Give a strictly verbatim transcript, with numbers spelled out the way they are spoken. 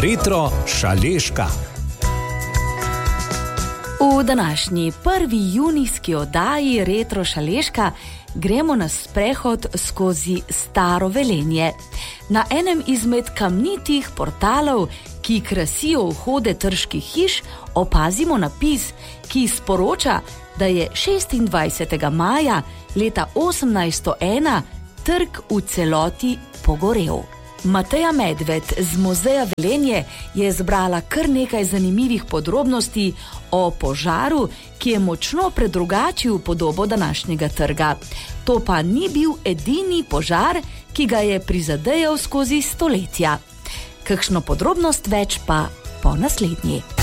Retro Šaleška. V današnji prvi junijski oddaji Retro Šaleška gremo na sprehod skozi Staro Velenje. Na enem izmed kamnitih portalov, ki krasijo vhode trških hiš, opazimo napis, ki sporoča, da je šestindvajsetega maja leta osemnajststo ena trg v celoti pogorel. Mateja Medved z Muzeja Velenje je zbrala kar nekaj zanimivih podrobnosti o požaru, ki je močno predrugačil podobo današnjega trga. To pa ni bil edini požar, ki ga je prizadejal skozi stoletja. Kakšno podrobnost več pa po naslednji.